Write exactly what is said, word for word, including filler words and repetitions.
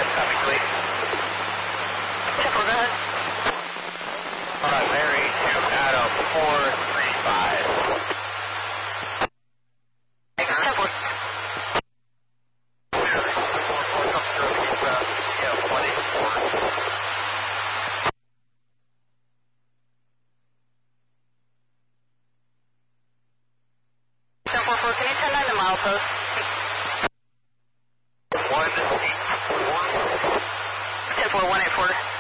five, copy, please. Temple, go ahead. Alright, Mary, two out of four, three, five. Temple. Temple four, can you turn on the milepost? one eight four. Temple one eight four.